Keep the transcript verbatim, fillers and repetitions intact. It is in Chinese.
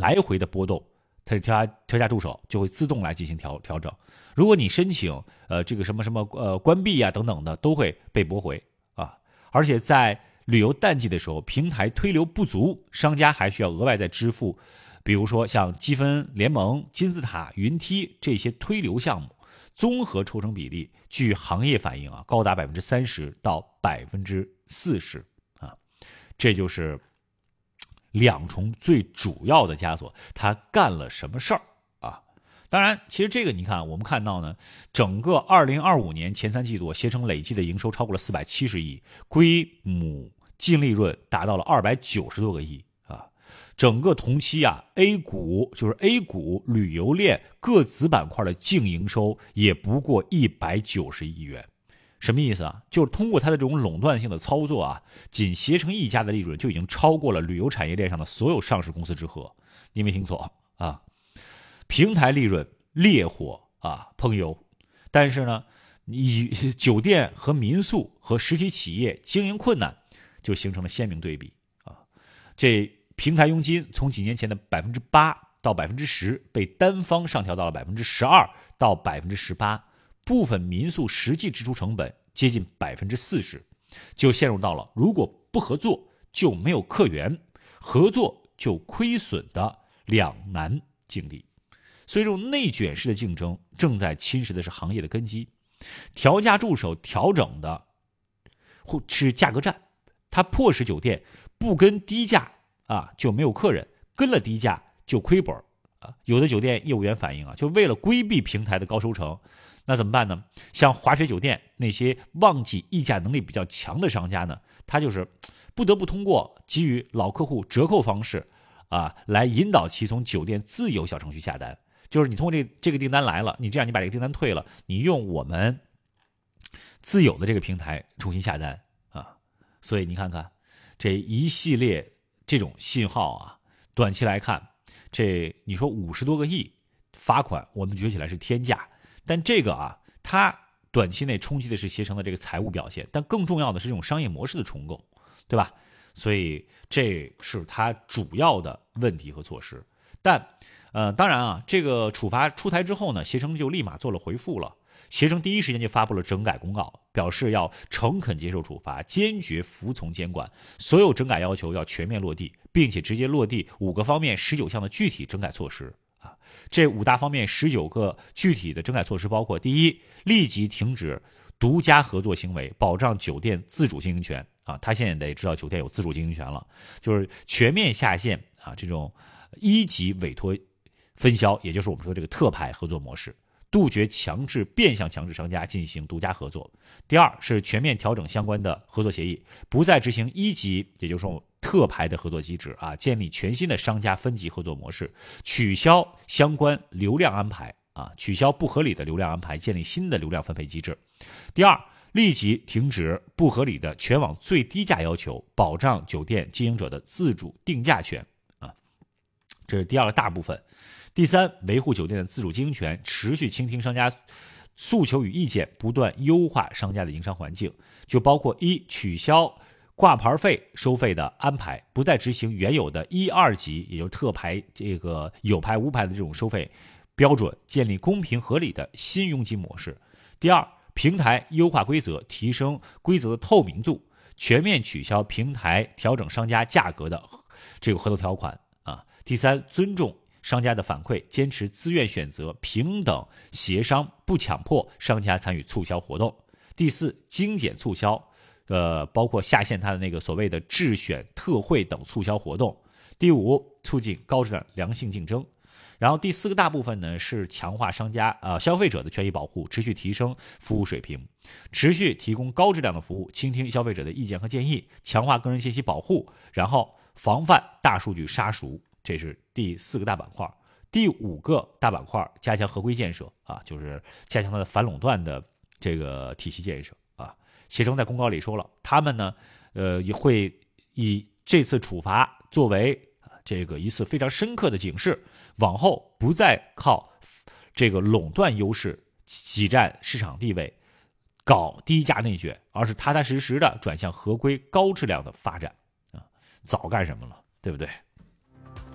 来回的波动，它的调价调价助手就会自动来进行调调整。如果你申请呃这个什么什么呃关闭啊等等的，都会被驳回啊。而且在旅游淡季的时候，平台推流不足，商家还需要额外再支付，比如说像积分联盟、金字塔、云梯这些推流项目，综合抽成比例，据行业反映啊，高达百分之三十到百分之四十啊。这就是两重最主要的枷锁，他干了什么事儿啊？当然，其实这个你看，我们看到呢，整个二零二五年前三季度，携程累计的营收超过了四百七十亿，归母净利润达到了二百九十多个亿啊。整个同期啊 ，A 股就是 A 股旅游链各子板块的净营收也不过一百九十亿元。什么意思啊？就是通过它的这种垄断性的操作啊，仅携程一家的利润就已经超过了旅游产业链上的所有上市公司之和。你没听错啊！平台利润烈火啊烹油，但是呢，以酒店和民宿和实体企业经营困难，就形成了鲜明对比啊。这平台佣金从几年前的百分之八到百分之十，被单方上调到了百分之十二到百分之十八。部分民宿实际支出成本接近百分之四十，就陷入到了如果不合作就没有客源，合作就亏损的两难境地。所以这种内卷式的竞争正在侵蚀的是行业的根基。调价助手调整的是价格战，它迫使酒店不跟低价啊就没有客人，跟了低价就亏本啊。有的酒店业务员反映啊，就为了规避平台的高收成。那怎么办呢？像滑雪酒店那些旺季议价能力比较强的商家呢，他就是不得不通过给予老客户折扣方式啊，来引导其从酒店自有小程序下单。就是你通过这这个订单来了，你这样你把这个订单退了，你用我们自有的这个平台重新下单啊。所以你看看这一系列这种信号啊，短期来看，这你说五十多个亿罚款，我们觉得起来是天价。但这个啊，它短期内冲击的是携程的这个财务表现，但更重要的是这种商业模式的重构，对吧？所以这是它主要的问题和措施。但呃，当然啊，这个处罚出台之后呢，携程就立马做了回复了。携程第一时间就发布了整改公告，表示要诚恳接受处罚，坚决服从监管，所有整改要求要全面落地，并且直接落地五个方面十九项的具体整改措施。这五大方面十九个具体的整改措施包括：第一，立即停止独家合作行为，保障酒店自主经营权啊。他现在得知道酒店有自主经营权了，就是全面下线啊这种一级委托分销，也就是我们说这个特牌合作模式，杜绝强制变相强制商家进行独家合作。第二是全面调整相关的合作协议，不再执行一级，也就是说特牌的合作机制啊，建立全新的商家分级合作模式，取消相关流量安排啊，取消不合理的流量安排，建立新的流量分配机制。第二，立即停止不合理的全网最低价要求，保障酒店经营者的自主定价权啊，这是第二个大部分。第三，维护酒店的自主经营权，持续倾听商家诉求与意见，不断优化商家的营商环境，就包括一，取消挂牌费收费的安排，不再执行原有的一二级，也就是特牌这个有牌无牌的这种收费标准，建立公平合理的新佣金模式。第二，平台优化规则，提升规则的透明度，全面取消平台调整商家价格的这个合同条款啊。第三，尊重商家的反馈，坚持自愿选择、平等协商，不强迫商家参与促销活动。第四，精简促销。呃，包括下线它的那个所谓的智选特惠等促销活动。第五，促进高质量良性竞争。然后第四个大部分呢是强化商家呃消费者的权益保护，持续提升服务水平，持续提供高质量的服务，倾听消费者的意见和建议，强化个人信息保护，然后防范大数据杀熟，这是第四个大板块。第五个大板块，加强合规建设啊，就是加强它的反垄断的这个体系建设。携程在公告里说了，他们呢，呃，也会以这次处罚作为这个一次非常深刻的警示，往后不再靠这个垄断优势挤占市场地位，搞低价内卷，而是踏踏实实的转向合规高质量的发展啊！早干什么了，对不对？